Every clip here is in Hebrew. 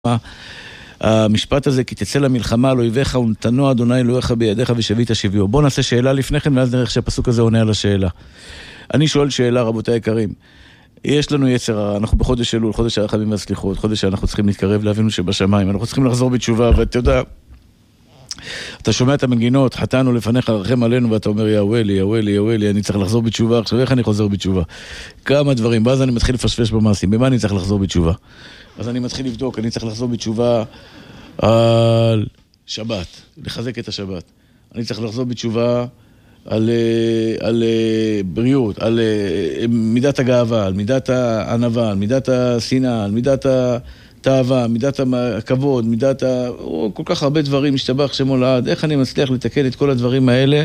המשפט הזה, כי תצא למלחמה על אויביך ונתנו אדוני אלוהיך בידיך ושבית שביו. בואו נעשה שאלה לפני כן, ואז נראה שהפסוק הזה עונה על השאלה. אני שואל שאלה, רבותיי יקרים. יש לנו יצר הרע, אנחנו בחודש אלול, חודש הרחמים והסליחות, חודש שאנחנו צריכים להתקרב לאבינו שבשמיים, אנחנו צריכים לחזור בתשובה, ואתה יודע, אתה שומע את המנגינות, חטאנו לפניך, רחם עלינו, ואתה אומר, יאווה לי, אני צריך לחזור בתשובה. עכשיו, איך אני חוזר בתשובה? כמה דברים, ואז אני מתחיל לפשפש במעשים. במה אני צריך לחזור בתשובה? אז אני מתחיל לבדוק, אני צריך לחזור בתשובה על שבת, לחזק את השבת. אני צריך לחזור בתשובה על בריאות, על מידת הגאווה, על מידת הענווה, על מידת השנאה, על מידת התאווה, מידת הכבוד, כל כך הרבה דברים משתבח שמו לעד. איך אני מצליח לתקן את כל הדברים האלה?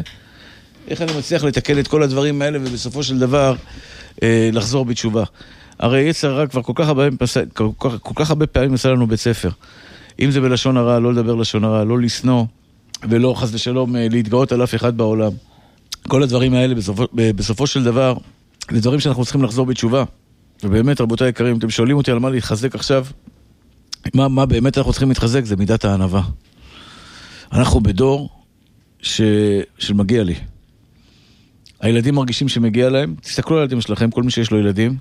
ובסופו של דבר לחזור בתשובה. הרי יצר הרע כבר כל כך הרבה פעמים עשה לנו בית ספר. אם זה בלשון הרע, לא לדבר לשון הרע, לא לשנוא, ולא חס ושלום להתגאות על אף אחד בעולם. כל הדברים האלה בסופו של דבר, זה דברים שאנחנו צריכים לחזור בתשובה. ובאמת, רבותיי יקרים, אתם שואלים אותי על מה להתחזק עכשיו, מה באמת אנחנו צריכים להתחזק? זה מידת הענווה. אנחנו בדור של מגיע לי. הילדים מרגישים שמגיע להם, תסתכלו על הילדים שלכם, כל מי שיש לו ילדים,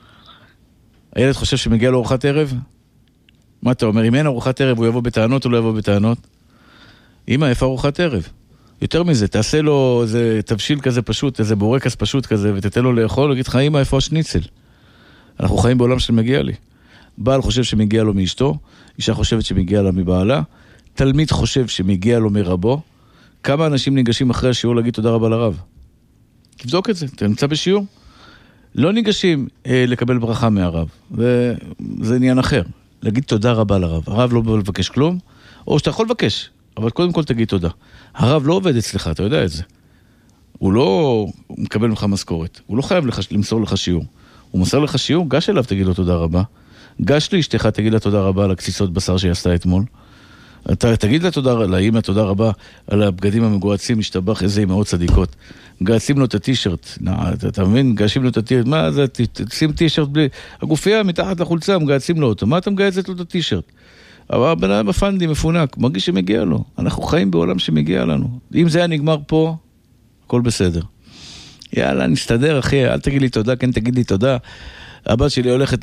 הילד חושב שמגיע לו ארוחת ערב? מה אתה אומר? אם אין ארוחת ערב, הוא יבוא בטענות או לא יבוא בטענות? אמא, איפה ארוחת ערב? יותר מזה, תעשה לו איזה תבשיל כזה פשוט, איזה בורקס פשוט כזה, ותתן לו לאכול, ויגיד לך, אמא, איפה השניצל? אנחנו חיים בעולם של מגיע לי. בעל חושב שמגיע לו מאשתו, אישה חושבת שמגיע לה מבעלה, תלמיד חושב שמגיע לו מרבו. כמה אנשים ניגשים אחרי השיעור להגיד תודה רבה לרב? תבדוק את זה, אתה נמצא בשיעור. לא ניגשים לקבל ברכה מהרב, וזה עניין אחר. להגיד תודה רבה לרב. הרב לא בא לבקש כלום, או שאתה יכול לבקש, אבל קודם כל תגיד תודה. הרב לא עובד אצלך, אתה יודע את זה. הוא לא מקבל ממך משכורת, הוא לא חייב למסור לך שיעור. הוא מסר לך שיעור, גש אליו, תגיד לו תודה רבה. גש לאשתך, תגיד לה תודה רבה על הקציצות בשר שהיא עשתה אתמול. תגיד לה תודה, לאמא תודה רבה על הבגדים המגועצים, משתבח איזה מאוד צדיקות. מגעצים לו את הטישרט, אתה מבין? מגעשים לו את הטישרט, מה זה? שים טישרט בלי... הגופייה מתחת לחולצה, מגעצים לו אותו. מה אתה מגעצת לו את הטישרט? אבל הבן אדם הפנדי מפונק, מרגיש שמגיע לו. אנחנו חיים בעולם שמגיע לנו. אם זה היה נגמר פה, הכל בסדר. יאללה, נסתדר אחי, אל תגיד לי תודה, כן תגיד לי תודה. הבת שלי הולכת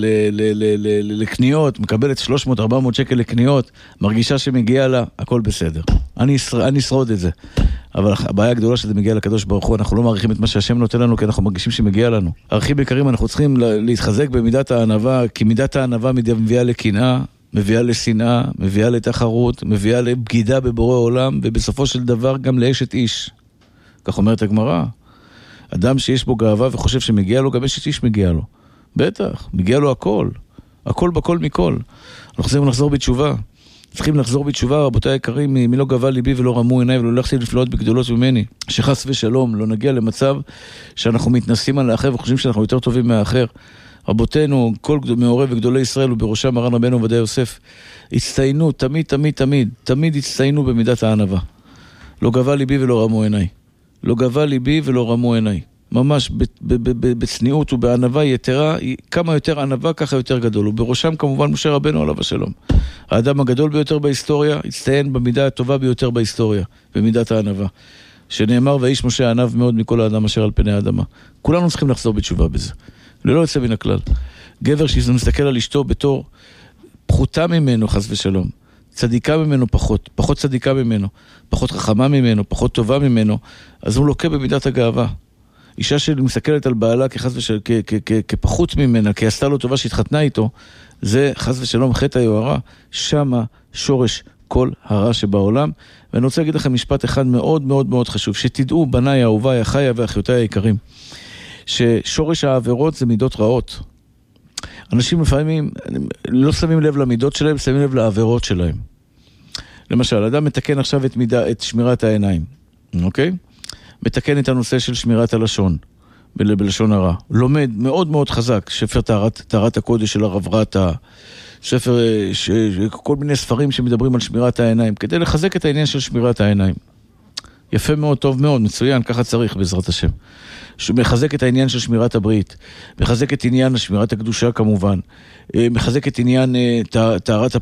לקניות, מקבלת 300-400 שקל לקניות, מרגישה שמגיע לה, הכל בסדר. אני אשרוד את זה. אבל הבעיה הגדולה שזה מגיע לקדוש ברוך הוא, אנחנו לא מעריכים את מה שהשם נותן לנו, כי אנחנו מרגישים שמגיע לנו. ערכים יקרים, אנחנו צריכים להתחזק במידת הענווה, כי מידת הענווה מביאה לקנאה, מביאה לשנאה, מביאה לתחרות, מביאה לבגידה בבורא עולם, ובסופו של דבר גם לאשת איש. כך אומרת הגמרא. אדם שיש בו גאווה וחושב שמגיע לו, גם אשת איש מגיע לו. בטח, מגיע לו הכל. הכל בכל מכל. אנחנו צריכים לחזור בתשובה. צריכים לחזור בתשובה, רבותיי היקרים, מי לא גבה ליבי ולא רמו עיניי ולא הלכתי לפלאות בגדולות ממני. שחס ושלום, לא נגיע למצב שאנחנו מתנסים על האחר וחושבים שאנחנו יותר טובים מהאחר. רבותינו, כל מעורב וגדולי ישראל ובראשם מרן רבנו עובדיה יוסף, הצטיינו תמיד הצטיינו במידת הענווה. לא גבה ליבי ולא רמו עיניי. לא גבה ליבי ולא רמו עיניי. ממש בצניעות ובענווה יתרה, כמה יותר ענווה ככה יותר גדול. ובראשם כמובן משה רבנו עליו השלום. האדם הגדול ביותר בהיסטוריה, הצטיין במידה הטובה ביותר בהיסטוריה, במידת הענווה. שנאמר, ואיש משה ענב מאוד מכל האדם אשר על פני האדמה. כולנו צריכים לחזור בתשובה בזה. ללא יוצא מן הכלל. גבר שמסתכל על אשתו בתור פחותה ממנו, חס ושלום. צדיקה ממנו פחות צדיקה ממנו, פחות חכמה ממנו, פחות טובה ממנו, אז הוא לוקה במידת הגאווה. אישה שמסתכלת על בעלה כפחות ממנה, כי עשתה לו טובה שהתחתנה איתו, זה חס ושלום חטא היוהרה, שמה שורש כל הרע שבעולם. ואני רוצה להגיד לכם משפט אחד מאוד מאוד מאוד חשוב, שתדעו בניי אהוביי אחיי ואחיותיי היקרים, ששורש העבירות זה מידות רעות. אנשים לפעמים לא שמים לב למידות שלהם, שמים לב לעבירות שלהם. למשל, אדם מתקן עכשיו את שמירת העיניים, אוקיי? מתקן את הנושא של שמירת הלשון, בלשון הרע. לומד מאוד מאוד חזק, ספר טהרת הקודש של הרב רטה, ספר, כל מיני ספרים שמדברים על שמירת העיניים, כדי לחזק את העניין של שמירת העיניים. יפה מאוד, טוב מאוד, מצוין, ככה צריך בעזרת השם. מחזק את העניין של שמירת הברית, מחזק את עניין שמירת הקדושה כמובן, מחזק את עניין טהרת